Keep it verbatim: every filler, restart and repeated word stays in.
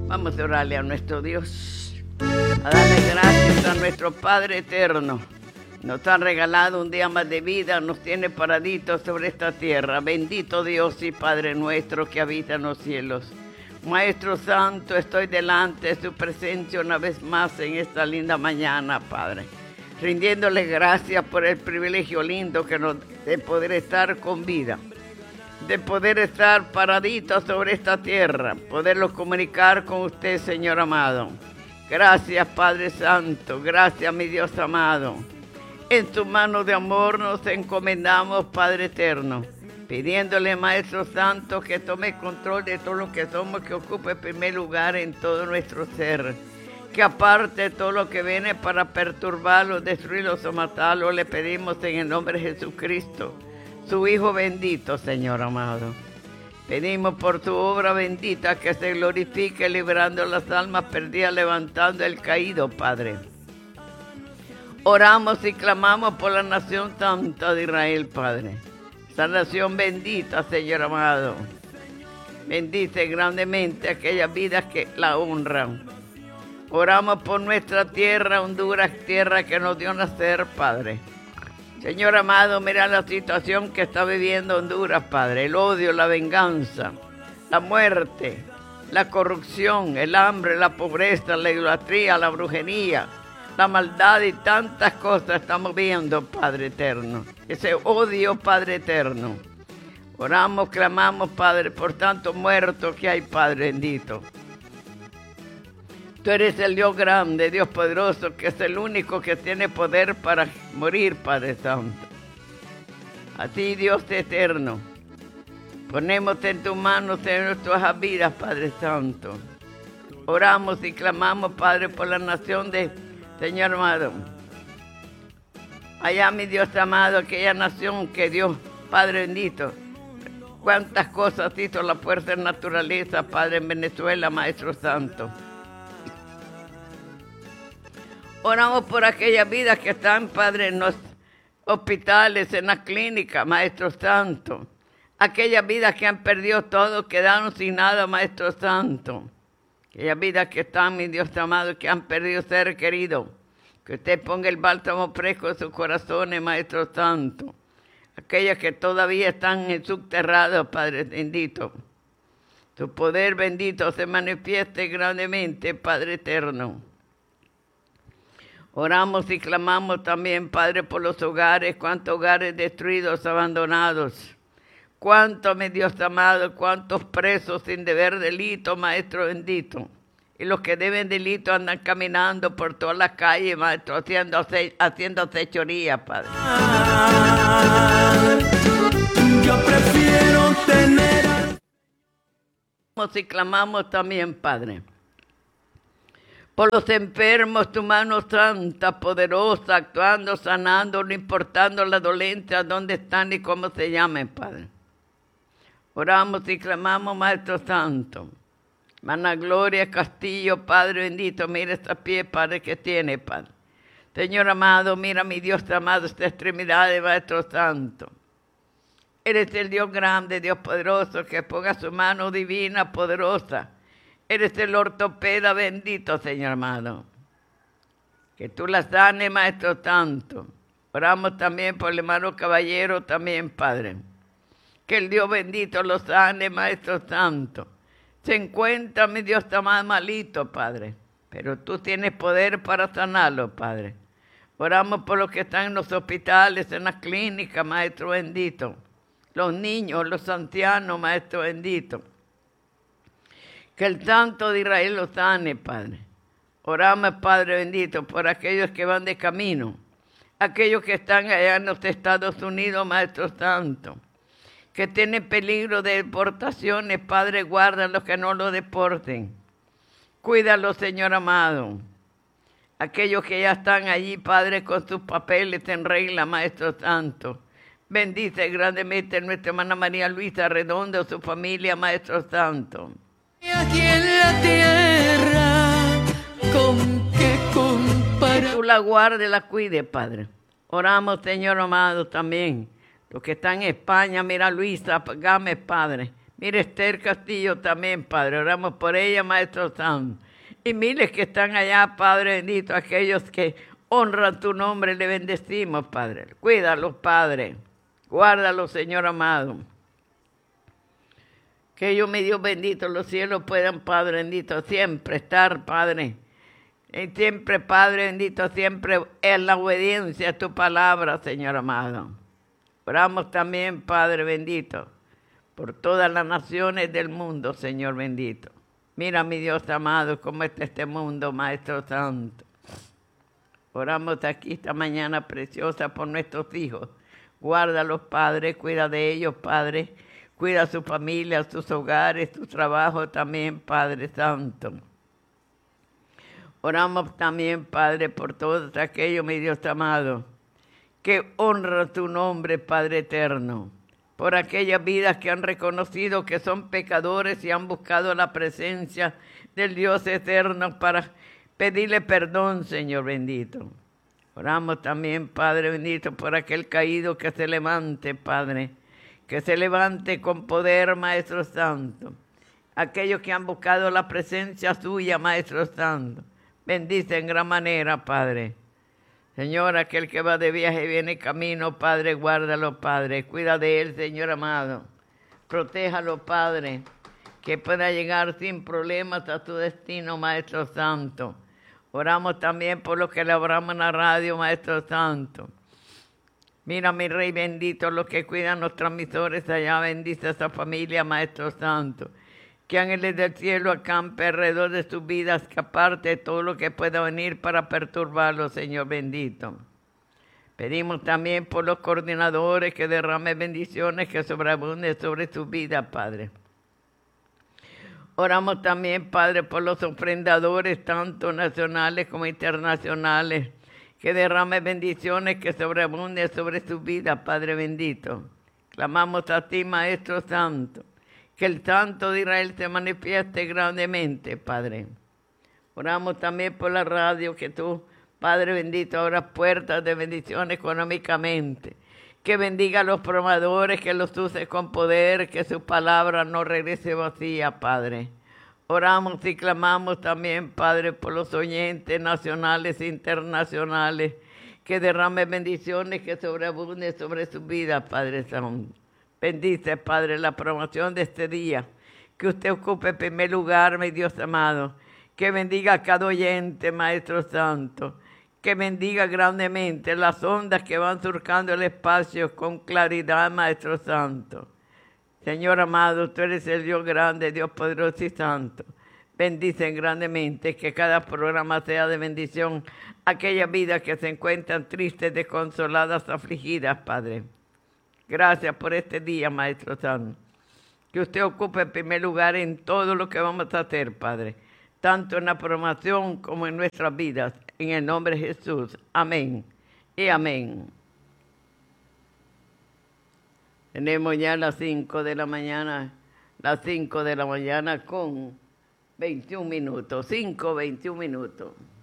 Vamos a orarle a nuestro Dios, a darle gracias a nuestro Padre eterno. Nos ha regalado un día más de vida, nos tiene paraditos sobre esta tierra. Bendito Dios y Padre nuestro que habita en los cielos. Maestro Santo, estoy delante de su presencia una vez más en esta linda mañana, Padre. Rindiéndole gracias por el privilegio lindo que nos de poder estar con vida, de poder estar paraditos sobre esta tierra, poderlo comunicar con usted, Señor amado. Gracias, Padre Santo, gracias, mi Dios amado. En tu mano de amor nos encomendamos, Padre eterno, pidiéndole, Maestro Santo, que tome control de todo lo que somos, que ocupe primer lugar en todo nuestro ser, que aparte todo lo que viene para perturbarlo, destruirlo o matarlo, le pedimos en el nombre de Jesucristo, su Hijo bendito, Señor amado. Pedimos por tu obra bendita que se glorifique, librando las almas perdidas, levantando el caído, Padre. Oramos y clamamos por la nación santa de Israel, Padre. Esa nación bendita, Señor amado. Bendice grandemente aquellas vidas que la honran. Oramos por nuestra tierra, Honduras, tierra que nos dio nacer, Padre. Señor amado, mira la situación que está viviendo Honduras, Padre. El odio, la venganza, la muerte, la corrupción, el hambre, la pobreza, la idolatría, la brujería, la maldad y tantas cosas estamos viendo, Padre eterno. Ese odio, Padre eterno. Oramos, clamamos, Padre, por tantos muertos que hay, Padre bendito. Tú eres el Dios grande, Dios poderoso, que es el único que tiene poder para morir, Padre Santo. A ti, Dios eterno, ponemos en tus manos en nuestras vidas, Padre Santo. Oramos y clamamos, Padre, por la nación de Señor amado. Allá, mi Dios amado, aquella nación que Dios, Padre bendito, cuántas cosas hizo la fuerza de naturaleza, Padre, en Venezuela, Maestro Santo. Oramos por aquellas vidas que están, Padre, en los hospitales, en las clínicas, Maestro Santo. Aquellas vidas que han perdido todo, quedaron sin nada, Maestro Santo. Aquellas vidas que están, mi Dios amado, que han perdido ser querido. Que usted ponga el bálsamo fresco en sus corazones, Maestro Santo. Aquellas que todavía están subterradas, Padre bendito. Tu poder bendito se manifieste grandemente, Padre eterno. Oramos y clamamos también, Padre, por los hogares, cuántos hogares destruidos, abandonados. Cuántos, mi Dios amado, cuántos presos sin deber delito, Maestro bendito. Y los que deben delito andan caminando por todas las calles, Maestro, haciendo, haciendo fechoría, Padre. Yo prefiero tener... Oramos y clamamos también, Padre, por los enfermos, tu mano santa, poderosa, actuando, sanando, no importando las dolencias, dónde están y cómo se llamen, Padre. Oramos y clamamos, Maestro Santo. Mana Gloria Castillo, Padre bendito, mira esta pie, Padre, que tiene, Padre. Señor amado, mira, mi Dios amado, esta extremidad de Maestro Santo. Eres el Dios grande, Dios poderoso, que ponga su mano divina, poderosa. Eres el ortopeda bendito, Señor amado. Que tú la sanes, Maestro Santo. Oramos también por el hermano Caballero, también, Padre. Que el Dios bendito lo sane, Maestro Santo. Se encuentra, mi Dios, está más malito, Padre. Pero tú tienes poder para sanarlo, Padre. Oramos por los que están en los hospitales, en las clínicas, Maestro bendito. Los niños, los ancianos, Maestro bendito. Que el Santo de Israel los sane, Padre. Oramos, Padre bendito, por aquellos que van de camino. Aquellos que están allá en los Estados Unidos, Maestro Santo. Que tienen peligro de deportaciones, Padre, guarda a los que no lo deporten. Cuídalos, Señor amado. Aquellos que ya están allí, Padre, con sus papeles en regla, Maestro Santo. Bendice grandemente a nuestra hermana María Luisa Redondo, su familia, Maestro Santo. Y aquí en la tierra, ¿con qué comparar? Que tú la guardes, la cuides, Padre. Oramos, Señor amado, también. Los que están en España, mira Luisa Gámez, Padre. Mire, Esther Castillo también, Padre. Oramos por ella, Maestro Santo. Y miles que están allá, Padre bendito, aquellos que honran tu nombre, le bendecimos, Padre. Cuídalos, Padre. Guárdalos, Señor amado. Que ellos, mi Dios bendito, los cielos puedan, Padre bendito, siempre estar, Padre. Y siempre, Padre bendito, siempre en la obediencia a tu palabra, Señor amado. Oramos también, Padre bendito, por todas las naciones del mundo, Señor bendito. Mira, mi Dios amado, cómo está este mundo, Maestro Santo. Oramos aquí esta mañana preciosa por nuestros hijos. Guárdalos, Padre, cuida de ellos, Padre. Cuida a su familia, a sus hogares, su trabajo también, Padre Santo. Oramos también, Padre, por todos aquellos, mi Dios amado, que honran tu nombre, Padre eterno. Por aquellas vidas que han reconocido que son pecadores y han buscado la presencia del Dios eterno para pedirle perdón, Señor bendito. Oramos también, Padre bendito, por aquel caído que se levante, Padre, que se levante con poder, Maestro Santo. Aquellos que han buscado la presencia suya, Maestro Santo, bendice en gran manera, Padre. Señor, aquel que va de viaje y viene camino, Padre, guárdalo, Padre. Cuida de él, Señor amado. Protéjalo, Padre, que pueda llegar sin problemas a su destino, Maestro Santo. Oramos también por los que laboramos en la radio, Maestro Santo. Mira, mi Rey bendito, los que cuidan los transmisores allá, bendice a esa familia, Maestro Santo. Que ángeles del cielo acampe alrededor de sus vidas, que aparte de todo lo que pueda venir para perturbarlos, Señor bendito. Pedimos también por los coordinadores que derramen bendiciones que sobreabunden sobre sus vidas, Padre. Oramos también, Padre, por los ofrendadores, tanto nacionales como internacionales, que derrame bendiciones que sobreabunden sobre sus vidas, Padre bendito. Clamamos a ti, Maestro Santo, que el Santo de Israel se manifieste grandemente, Padre. Oramos también por la radio, que tú, Padre bendito, abras puertas de bendición económicamente. Que bendiga a los promotores, que los use con poder, que su palabra no regrese vacía, Padre. Oramos y clamamos también, Padre, por los oyentes nacionales e internacionales, que derrame bendiciones que sobreabunden sobre sus vidas, Padre Santo. Bendice, Padre, la promoción de este día. Que usted ocupe en primer lugar, mi Dios amado. Que bendiga a cada oyente, Maestro Santo. Que bendiga grandemente las ondas que van surcando el espacio con claridad, Maestro Santo. Señor amado, tú eres el Dios grande, Dios poderoso y santo. Bendice grandemente, que cada programa sea de bendición a aquellas vidas que se encuentran tristes, desconsoladas, afligidas, Padre. Gracias por este día, Maestro Santo. Que usted ocupe el primer lugar en todo lo que vamos a hacer, Padre. Tanto en la programación como en nuestras vidas. En el nombre de Jesús. Amén y amén. Tenemos ya las cinco de la mañana. Las cinco de la mañana con veintiún minutos. cinco, veintiún minutos.